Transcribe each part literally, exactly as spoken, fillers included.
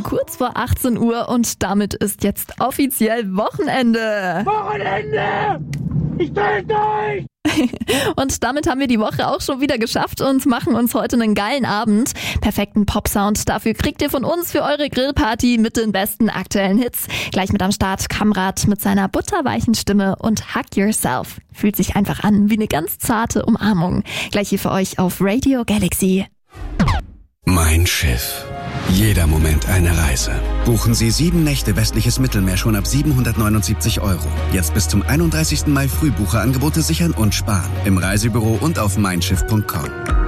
kurz vor achtzehn Uhr und damit ist jetzt offiziell Wochenende. Wochenende! Ich töte euch! Und damit haben wir die Woche auch schon wieder geschafft und machen uns heute einen geilen Abend. Perfekten Popsound dafür kriegt ihr von uns für eure Grillparty mit den besten aktuellen Hits. Gleich mit am Start Kamrat mit seiner butterweichen Stimme und Hug Yourself. Fühlt sich einfach an wie eine ganz zarte Umarmung. Gleich hier für euch auf Radio Galaxy. Mein Schiff. Jeder Moment eine Reise. Buchen Sie sieben Nächte westliches Mittelmeer schon ab siebenhundertneunundsiebzig Euro. Jetzt bis zum einunddreißigsten Mai Frühbucherangebote sichern und sparen. Im Reisebüro und auf mein schiff punkt com.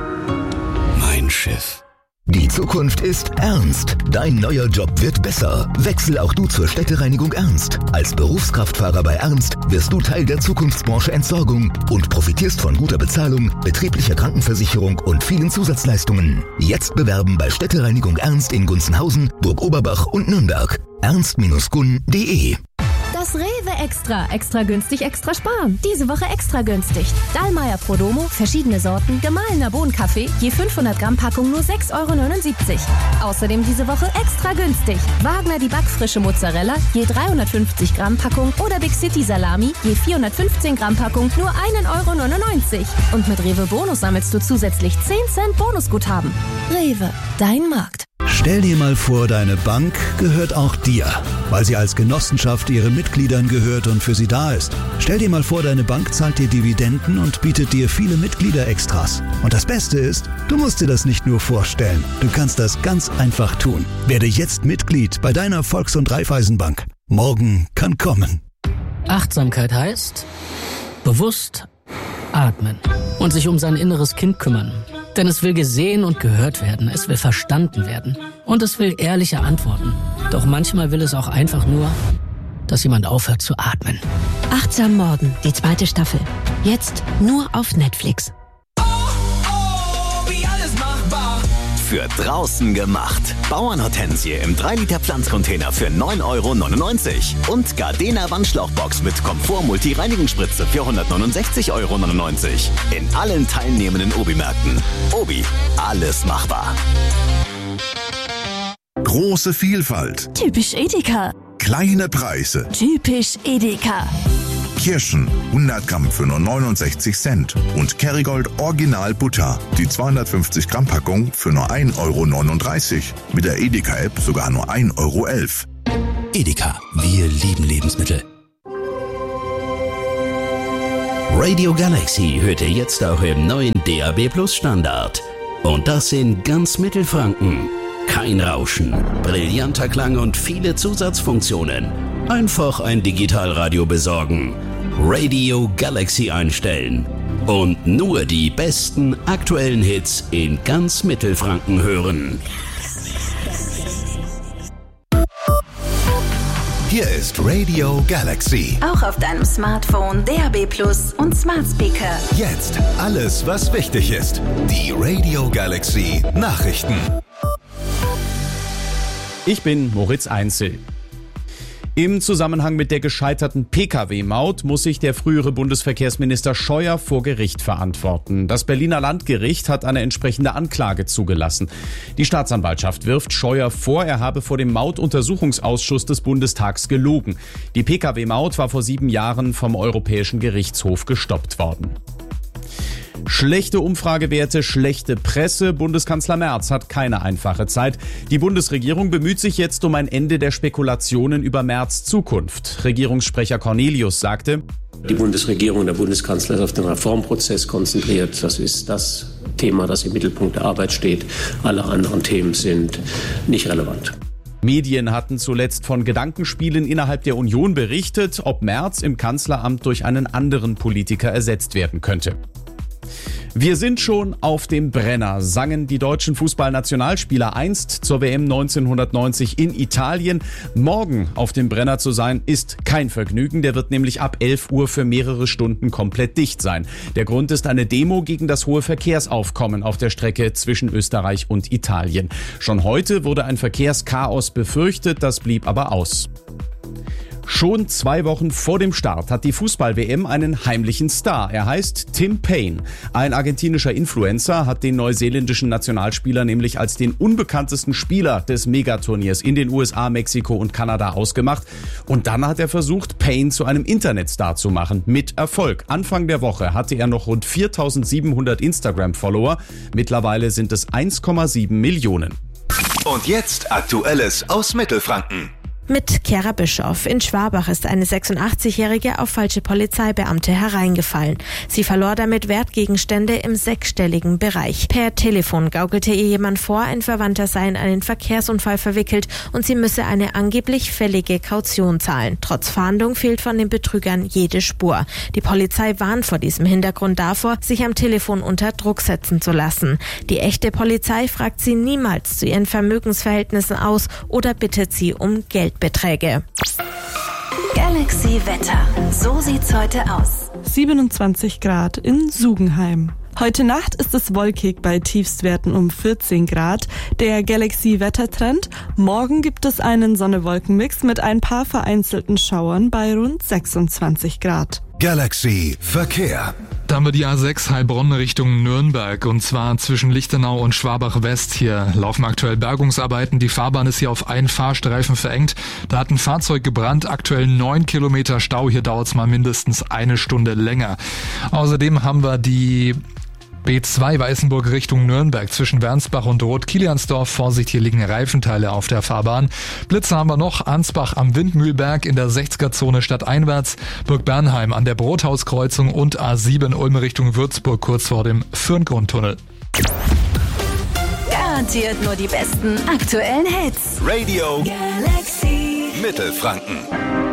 Mein Schiff. Die Zukunft ist ernst. Dein neuer Job wird besser. Wechsel auch du zur Städtereinigung Ernst. Als Berufskraftfahrer bei Ernst wirst du Teil der Zukunftsbranche Entsorgung und profitierst von guter Bezahlung, betrieblicher Krankenversicherung und vielen Zusatzleistungen. Jetzt bewerben bei Städtereinigung Ernst in Gunzenhausen, Burg Oberbach und Nürnberg. ernst Bindestrich gun punkt de. Das Rewe Extra. Extra günstig, extra sparen. Diese Woche extra günstig. Dallmayr Prodomo, verschiedene Sorten, gemahlener Bohnenkaffee, je fünfhundert Gramm Packung nur sechs Euro neunundsiebzig. Außerdem diese Woche extra günstig. Wagner die backfrische Mozzarella, je dreihundertfünfzig Gramm Packung oder Big City Salami, je vierhundertfünfzehn Gramm Packung nur ein Euro neunundneunzig. Und mit Rewe Bonus sammelst du zusätzlich zehn Cent Bonusguthaben. Rewe, dein Markt. Stell dir mal vor, deine Bank gehört auch dir, weil sie als Genossenschaft ihren Mitgliedern gehört und für sie da ist. Stell dir mal vor, deine Bank zahlt dir Dividenden und bietet dir viele Mitgliederextras. Und das Beste ist, du musst dir das nicht nur vorstellen, du kannst das ganz einfach tun. Werde jetzt Mitglied bei deiner Volks- und Raiffeisenbank. Morgen kann kommen. Achtsamkeit heißt bewusst atmen und sich um sein inneres Kind kümmern. Denn es will gesehen und gehört werden, es will verstanden werden und es will ehrliche Antworten. Doch manchmal will es auch einfach nur, dass jemand aufhört zu atmen. Achtsam Morden, die zweite Staffel. Jetzt nur auf Netflix. Oh, oh, wie alles machbar. Für draußen gemacht. Bauernhortensie im drei Liter Pflanzcontainer für neun Euro neunundneunzig. Und Gardena Wandschlauchbox mit Komfort-Multi-Reinigungsspritze für hundertneunundsechzig Euro neunundneunzig. In allen teilnehmenden Obi-Märkten. Obi, alles machbar. Große Vielfalt. Typisch Edeka. Kleine Preise. Typisch Edeka. Kirschen hundert Gramm für nur neunundsechzig Cent und Kerrygold Original Butter, die zweihundertfünfzig Gramm Packung für nur ein Euro neununddreißig. Mit der Edeka-App sogar nur ein Euro elf. Edeka, wir lieben Lebensmittel. Radio Galaxy hört ihr jetzt auch im neuen D A B Plus Standard. Und das in ganz Mittelfranken. Kein Rauschen, brillanter Klang und viele Zusatzfunktionen. Einfach ein Digitalradio besorgen, Radio Galaxy einstellen und nur die besten aktuellen Hits in ganz Mittelfranken hören. Hier ist Radio Galaxy. Auch auf deinem Smartphone, D A B Plus und Smart Speaker. Jetzt alles, was wichtig ist. Die Radio Galaxy Nachrichten. Ich bin Moritz Einzel. Im Zusammenhang mit der gescheiterten Pkw-Maut muss sich der frühere Bundesverkehrsminister Scheuer vor Gericht verantworten. Das Berliner Landgericht hat eine entsprechende Anklage zugelassen. Die Staatsanwaltschaft wirft Scheuer vor, er habe vor dem Mautuntersuchungsausschuss des Bundestags gelogen. Die Pkw-Maut war vor sieben Jahren vom Europäischen Gerichtshof gestoppt worden. Schlechte Umfragewerte, schlechte Presse. Bundeskanzler Merz hat keine einfache Zeit. Die Bundesregierung bemüht sich jetzt um ein Ende der Spekulationen über Merz' Zukunft. Regierungssprecher Cornelius sagte: Die Bundesregierung, der Bundeskanzler ist auf den Reformprozess konzentriert. Das ist das Thema, das im Mittelpunkt der Arbeit steht. Alle anderen Themen sind nicht relevant. Medien hatten zuletzt von Gedankenspielen innerhalb der Union berichtet, ob Merz im Kanzleramt durch einen anderen Politiker ersetzt werden könnte. Wir sind schon auf dem Brenner, sangen die deutschen Fußballnationalspieler einst zur W M neunzehnhundertneunzig in Italien. Morgen auf dem Brenner zu sein, ist kein Vergnügen. Der wird nämlich ab elf Uhr für mehrere Stunden komplett dicht sein. Der Grund ist eine Demo gegen das hohe Verkehrsaufkommen auf der Strecke zwischen Österreich und Italien. Schon heute wurde ein Verkehrschaos befürchtet, das blieb aber aus. Schon zwei Wochen vor dem Start hat die Fußball-W M einen heimlichen Star. Er heißt Tim Payne. Ein argentinischer Influencer hat den neuseeländischen Nationalspieler nämlich als den unbekanntesten Spieler des Megaturniers in den U S A, Mexiko und Kanada ausgemacht. Und dann hat er versucht, Payne zu einem Internetstar zu machen. Mit Erfolg. Anfang der Woche hatte er noch rund viertausendsiebenhundert Instagram-Follower. Mittlerweile sind es eins Komma sieben Millionen. Und jetzt Aktuelles aus Mittelfranken. Mit Kera Bischoff. In Schwabach ist eine sechsundachtzigjährige auf falsche Polizeibeamte hereingefallen. Sie verlor damit Wertgegenstände im sechsstelligen Bereich. Per Telefon gaukelte ihr jemand vor, ein Verwandter sei in einen Verkehrsunfall verwickelt und sie müsse eine angeblich fällige Kaution zahlen. Trotz Fahndung fehlt von den Betrügern jede Spur. Die Polizei warnt vor diesem Hintergrund davor, sich am Telefon unter Druck setzen zu lassen. Die echte Polizei fragt sie niemals zu ihren Vermögensverhältnissen aus oder bittet sie um Geld. Beträge. Galaxy Wetter. So sieht's heute aus. siebenundzwanzig Grad in Sugenheim. Heute Nacht ist es wolkig bei Tiefstwerten um vierzehn Grad. Der Galaxy-Wettertrend. Morgen gibt es einen Sonne-Wolken-Mix mit ein paar vereinzelten Schauern bei rund sechsundzwanzig Grad. Galaxy Verkehr. Da haben wir die A sechs Heilbronn Richtung Nürnberg und zwar zwischen Lichtenau und Schwabach West. Hier laufen aktuell Bergungsarbeiten. Die Fahrbahn ist hier auf einen Fahrstreifen verengt. Da hat ein Fahrzeug gebrannt. Aktuell neun Kilometer Stau. Hier dauert es mal mindestens eine Stunde länger. Außerdem haben wir die B zwei Weißenburg Richtung Nürnberg zwischen Wernsbach und Rot-Kiliansdorf. Vorsicht, hier liegen Reifenteile auf der Fahrbahn. Blitze haben wir noch. Ansbach am Windmühlberg in der sechziger-Zone stadteinwärts. Burg Bernheim an der Brothauskreuzung und A sieben Ulm Richtung Würzburg kurz vor dem Fürngrundtunnel. Garantiert nur die besten aktuellen Hits. Radio Galaxy Mittelfranken.